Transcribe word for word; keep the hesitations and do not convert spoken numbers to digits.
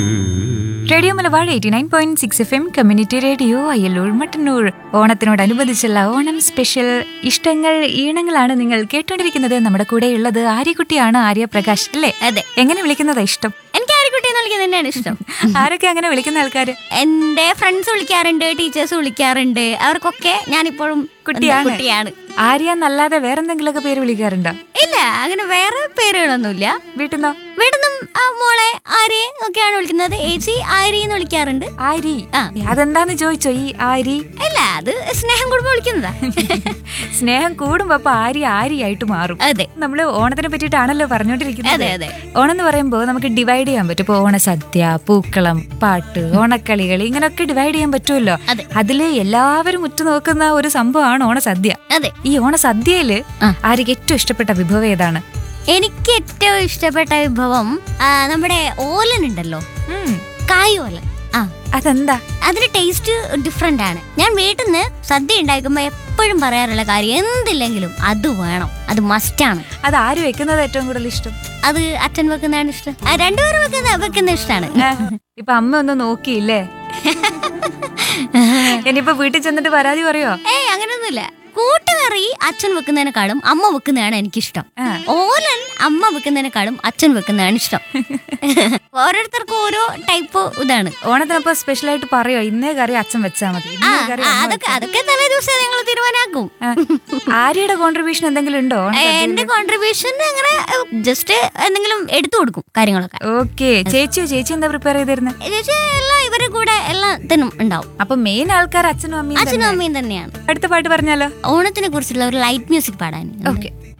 Radio Malabar eighty nine point six F M community radio Ayyallur Mattannur. ഓണത്തിനോടനുബന്ധിച്ചുള്ള Onam special ഇഷ്ടങ്ങൾ ഈണങ്ങളാണ് നിങ്ങൾ കേട്ടോണ്ടിരിക്കുന്നത്. നമ്മുടെ കൂടെ ഉള്ളത് ആര്യക്കുട്ടിയാണ്, ആര്യ പ്രകാശ് അല്ലേ? അതെ. എങ്ങനെ വിളിക്കുന്നതാ ഇഷ്ടം? എനിക്ക് ആര്യക്കുട്ടി എന്ന് വിളിക്കുന്നത് തന്നെയാണ് ഇഷ്ടം. ആരൊക്കെ അങ്ങനെ വിളിക്കുന്ന ആൾക്കാര്? എന്റെ ഫ്രണ്ട്സ് വിളിക്കാറുണ്ട്, ടീച്ചേഴ്സ് വിളിക്കാറുണ്ട്. അവർക്കൊക്കെ ഞാനിപ്പോഴും കുട്ടിയാണ്. കുട്ടിയാണ്. ആര്യ എന്നല്ലാതെ വേറെന്തെങ്കിലുമൊക്കെ പേര് വിളിക്കാറുണ്ടോ? ഇല്ല, അങ്ങനെ വേറെ പേരുകളൊന്നുമില്ല. വീട്ടിന്നോ? വീട്ടിന്നും മോളെ ആര്യ ഒക്കെയാണ് വിളിക്കുന്നത്. ഏച്ചി ആരി എന്ന് വിളിക്കാറുണ്ട്. ആരി? ആ. അതെന്താന്ന് ചോദിച്ചോ ഈ ആരി? അല്ല, അത് സ്നേഹം കൂടുമ്പോ വിളിക്കുന്നതാ. സ്നേഹം കൂടുമ്പോ അപ്പൊ ആരി ആരിയായിട്ട് മാറും. അതെ, നമ്മള് ഓണത്തിനെ പറ്റിയിട്ടാണല്ലോ പറഞ്ഞോണ്ടിരിക്കുന്നത്. അതെ അതെ. ഓണം എന്ന് പറയുമ്പോൾ നമുക്ക് ഡിവൈഡ് ചെയ്യാൻ പറ്റും. ഇപ്പൊ ഓണസദ്യ, പൂക്കളം, പാട്ട്, ഓണക്കളികൾ, ഇങ്ങനെയൊക്കെ ഡിവൈഡ് ചെയ്യാൻ പറ്റുമല്ലോ. അതെ. അതില് എല്ലാവരും ഉറ്റുനോക്കുന്ന ഒരു സംഭവമാണ് ഓണസദ്യ. അതെ. ഈ ഓണസദ്യയില് ആര്യക്ക് ഏറ്റവും ഇഷ്ടപ്പെട്ട വിഭവം ഏതാണ്? എനിക്ക് ഏറ്റവും ഇഷ്ടപ്പെട്ട വിഭവം നമ്മുടെ ഓലൻ ഉണ്ടല്ലോ, കായോലൻ. ആ, അതെന്താ? അതിന്റെ ടേസ്റ്റ് ഡിഫറെന്റ് ആണ്. ഞാൻ വീട്ടിൽ നിന്ന് സദ്യ ഉണ്ടാക്കുമ്പോ എപ്പോഴും പറയാറുള്ള കാര്യം, എന്തില്ലെങ്കിലും അത് വേണം, അത് മസ്റ്റ് ആണ്. അത് ആര് വെക്കുന്നത് ഏറ്റവും കൂടുതൽ ഇഷ്ടം? അത് അച്ഛൻ വെക്കുന്നതാണ് ഇഷ്ടം. രണ്ടുപേരും വെക്കുന്ന വെക്കുന്ന ഇഷ്ടമാണ്. ഇപ്പൊ അമ്മ ഒന്നും നോക്കിയില്ലേ? ഇനിയിപ്പോ വീട്ടിൽ ചെന്നിട്ട് പരാതി പറയോ? ഏയ്, അങ്ങനെയൊന്നുമില്ല. കൂട്ടുകറി അച്ഛൻ വെക്കുന്നതിനെക്കാളും അമ്മ വെക്കുന്നതാണ് എനിക്കിഷ്ടം. ഓലൻ അമ്മ വെക്കുന്നതിനെക്കാളും അച്ഛൻ വെക്കുന്നതാണ് ഇഷ്ടം. ഓരോരുത്തർക്കും ഓരോ ടൈപ്പ് ഇതാണ്. ഓണത്തിനപ്പോ സ്പെഷ്യൽ ആയിട്ട് പറയോ ഇന്നേ കറി അച്ഛൻ വെച്ചാ മതി? അതൊക്കെ അതൊക്കെ തലേ ദിവസം ഞങ്ങൾ തീരുമാനാക്കും. ആര്യയുടെ കോൺട്രിബ്യൂഷൻ എന്തെങ്കിലും ഉണ്ടോ? എന്റെ കോൺട്രിബ്യൂഷൻ അങ്ങനെ ജസ്റ്റ് എന്തെങ്കിലും എടുത്തു കൊടുക്കും കാര്യങ്ങളൊക്കെ. ഓക്കെ. ചേച്ചിയോ? ചേച്ചി എന്താ പ്രിപ്പയർ ചെയ്തിരുന്നത്? ചേച്ചി എല്ലാം ഇവരെ കൂടെ എല്ലാത്തിനും ഉണ്ടാവും. അപ്പൊ മെയിൻ ആൾക്കാർ അച്ഛനും അമ്മയും അച്ഛനും അമ്മയും തന്നെയാണ്. അടുത്ത പാട്ട് പറഞ്ഞാലോ? ഓണത്തിനെ കുറിച്ചുള്ള ഒരു ലൈറ്റ് മ്യൂസിക് പാടാൻ. ഓക്കെ.